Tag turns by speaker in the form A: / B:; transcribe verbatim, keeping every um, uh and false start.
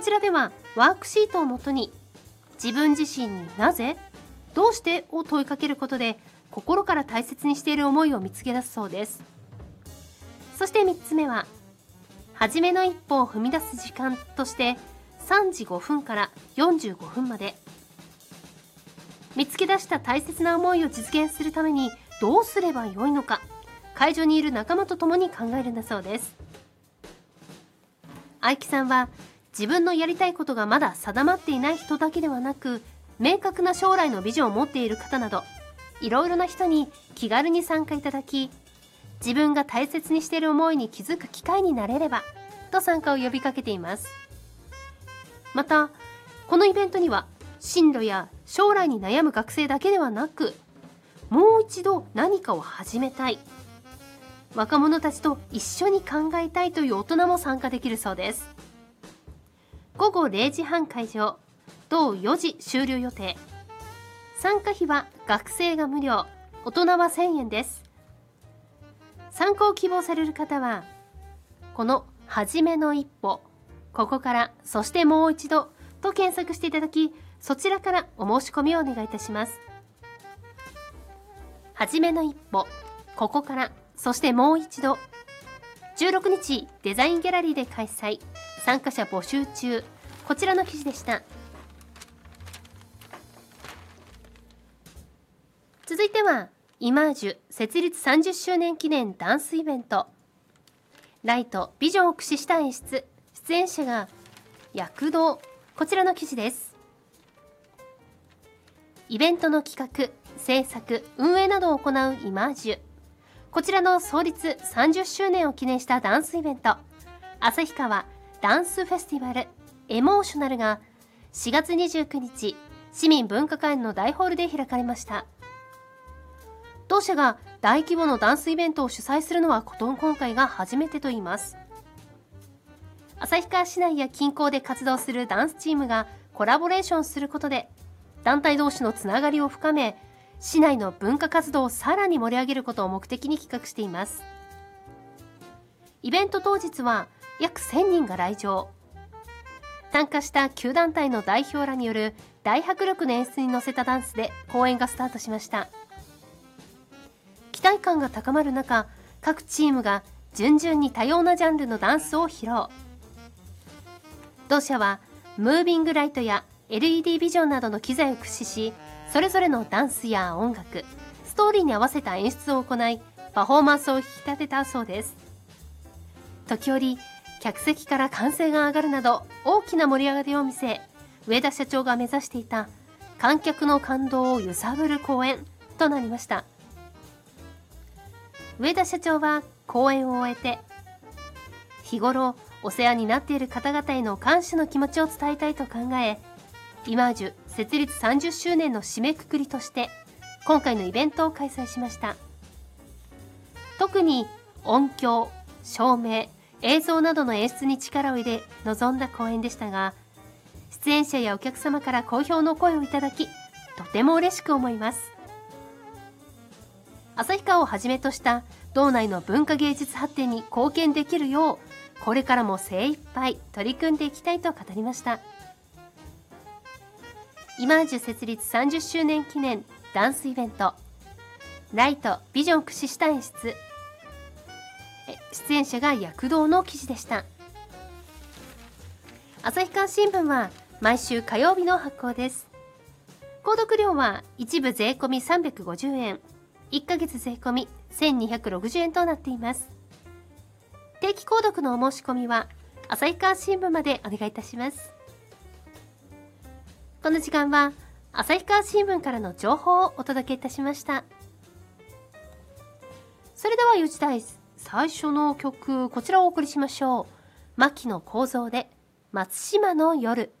A: こちらではワークシートをもとに自分自身になぜ、どうしてを問いかけることで心から大切にしている思いを見つけ出すそうです。そしてみっつめは初めの一歩を踏み出す時間としてさんじごふんからよんじゅうごふんまで。見つけ出した大切な思いを実現するためにどうすればよいのか、会場にいる仲間と共に考えるんだそうです。愛樹さんは自分のやりたいことがまだ定まっていない人だけではなく、明確な将来のビジョンを持っている方などいろいろな人に気軽に参加いただき、自分が大切にしている思いに気づく機会になれればと参加を呼びかけています。またこのイベントには進路や将来に悩む学生だけではなく、もう一度何かを始めたい、若者たちと一緒に考えたいという大人も参加できるそうです。ごごれいじはん会場、同よじ終了予定。参加費は学生が無料、大人はせんえんです。参加を希望される方はこの初めの一歩、ここから、そしてもう一度と検索していただき、そちらからお申し込みをお願いいたします。はじめの一歩、ここから、そしてもう一度。じゅうろくにちデザインギャラリーで開催、参加者募集中。こちらの記事でした。続いてはイマージュ設立さんじゅっしゅうねん記念ダンスイベント。ライト、ビジョンを駆使した演出、出演者が躍動。こちらの記事です。イベントの企画、制作、運営などを行うイマージュ。こちらの創立さんじゅっしゅうねんを記念したダンスイベント、旭川ダンスフェスティバルエモーショナルがしがつにじゅうくにち、市民文化館の大ホールで開かれました。同社が大規模のダンスイベントを主催するのは今回が初めてといいます。旭川市内や近郊で活動するダンスチームがコラボレーションすることで、団体同士のつながりを深め、市内の文化活動をさらに盛り上げることを目的に企画しています。イベント当日は約せんにんが来場。参加したきゅう団体の代表らによる大迫力の演出に乗せたダンスで公演がスタートしました。期待感が高まる中、各チームが順々に多様なジャンルのダンスを披露。同社はムービングライトや エルイーディー ビジョンなどの機材を駆使し、それぞれのダンスや音楽、ストーリーに合わせた演出を行い、パフォーマンスを引き立てたそうです。時折客席から歓声が上がるなど大きな盛り上がりを見せ、上田社長が目指していた観客の感動を揺さぶる公演となりました。上田社長は公演を終えて、日頃お世話になっている方々への感謝の気持ちを伝えたいと考え、イマージュ設立さんじゅっしゅうねんの締めくくりとして今回のイベントを開催しました。特に音響、照明、映像などの演出に力を入れ臨んだ公演でしたが、出演者やお客様から好評の声をいただき、とても嬉しく思います。旭川をはじめとした道内の文化芸術発展に貢献できるよう、これからも精一杯取り組んでいきたいと語りました。イマージュ設立さんじゅっしゅうねん記念ダンスイベント、ライト、ビジョン駆使した演出、出演者が躍動の記事でした。旭川新聞は毎週火曜日の発行です。購読料は一部税込みさんびゃくごじゅうえん、いっかげつ税込みせんにひゃくろくじゅうえんとなっています。定期購読のお申し込みは旭川新聞までお願いいたします。この時間は旭川新聞からの情報をお届けいたしました。それではよじ台最初の曲、こちらをお送りしましょう。牧野幸三で松島の夜。